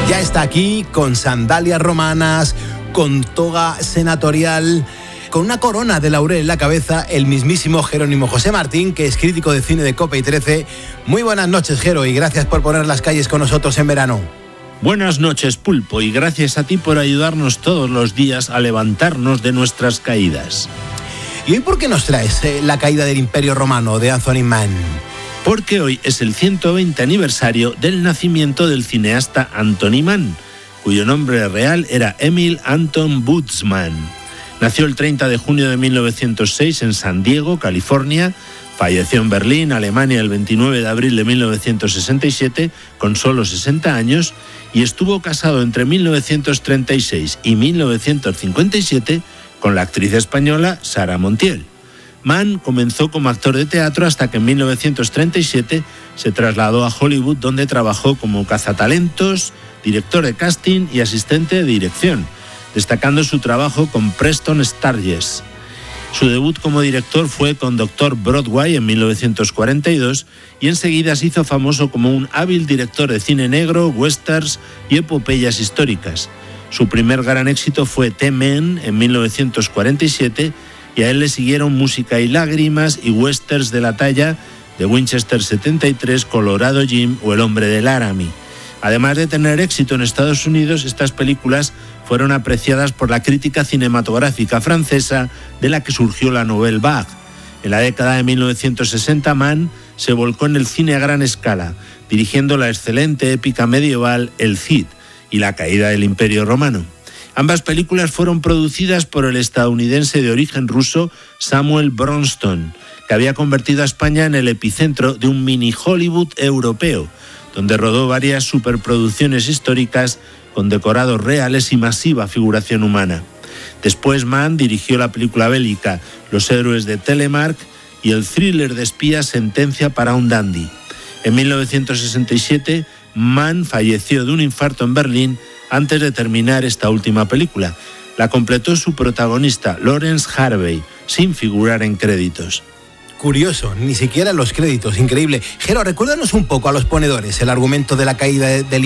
Ya está aquí con sandalias romanas, con toga senatorial, con una corona de laurel en la cabeza, el mismísimo Jerónimo José Martín, que es crítico de cine de COPE y 13. Muy buenas noches, Jero, y gracias por poner las calles con nosotros en verano. Buenas noches, Pulpo, y gracias a ti por ayudarnos todos los días a levantarnos de nuestras caídas. ¿Y hoy por qué nos traes La caída del Imperio Romano de Anthony Mann? Porque hoy es el 120 aniversario del nacimiento del cineasta Anthony Mann, cuyo nombre real era Emil Anton Butzmann. Nació el 30 de junio de 1906 en San Diego, California. Falleció en Berlín, Alemania, el 29 de abril de 1967, con solo 60 años, y estuvo casado entre 1936 y 1957 con la actriz española Sara Montiel. Mann comenzó como actor de teatro hasta que en 1937 se trasladó a Hollywood, donde trabajó como cazatalentos, director de casting y asistente de dirección, destacando su trabajo con Preston Sturges. Su debut como director fue con Dr. Broadway en 1942 y enseguida se hizo famoso como un hábil director de cine negro, westerns y epopeyas históricas. Su primer gran éxito fue The Men en 1947 y a él le siguieron Música y lágrimas y westerns de la talla de Winchester 73, Colorado Jim o El hombre de Laramie. Además de tener éxito en Estados Unidos, estas películas fueron apreciadas por la crítica cinematográfica francesa, de la que surgió la Nouvelle Vague. En la década de 1960, Mann se volcó en el cine a gran escala, dirigiendo la excelente épica medieval El Cid y La caída del Imperio Romano. Ambas películas fueron producidas por el estadounidense de origen ruso Samuel Bronston, que había convertido a España en el epicentro de un mini Hollywood europeo, donde rodó varias superproducciones históricas con decorados reales y masiva figuración humana. Después Mann dirigió la película bélica Los héroes de Telemark y el thriller de espías Sentencia para un dandy. En 1967, Mann falleció de un infarto en Berlín antes de terminar esta última película. La completó su protagonista, Lawrence Harvey, sin figurar en créditos. Curioso, ni siquiera los créditos, increíble. Jero, recuérdanos un poco a los ponedores el argumento de La caída del